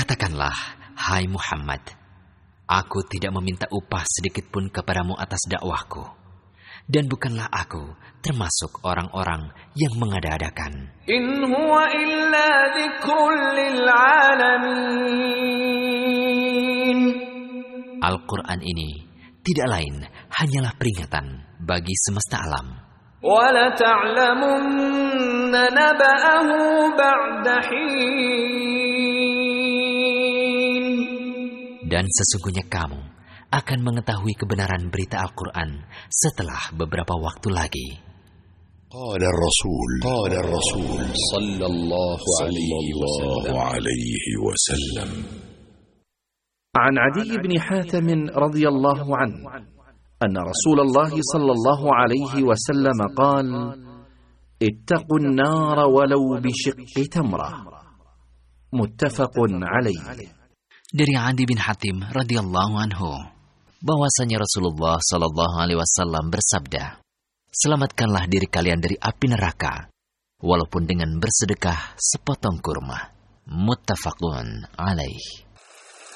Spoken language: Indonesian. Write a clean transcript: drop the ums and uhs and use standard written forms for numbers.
Katakanlah, hai Muhammad, aku tidak meminta upah sedikit pun kepadamu atas dakwahku, dan bukanlah aku termasuk orang-orang yang mengada-adakan. In huwa illa dzikrun lil alamin. Al-Quran ini tidak lain hanyalah peringatan bagi semesta alam. Wa la ta'lamunna naba'ahu ba'da hin. Dan sesungguhnya kamu akan mengetahui kebenaran berita Al-Quran setelah beberapa waktu lagi. قال الرسول صلى الله عليه وسلم. عن عدي بن حاتم رضي الله عنه أن رسول الله صلى الله عليه وسلم قال: اتقوا النار ولو بشق تمرة. متفق عليه. Dari Adi bin Hatim radhiyallahu anhu, bahwasanya Rasulullah sallallahu alaihi wasallam bersabda, selamatkanlah diri kalian dari api neraka, walaupun dengan bersedekah sepotong kurma. Muttafaqun alaih.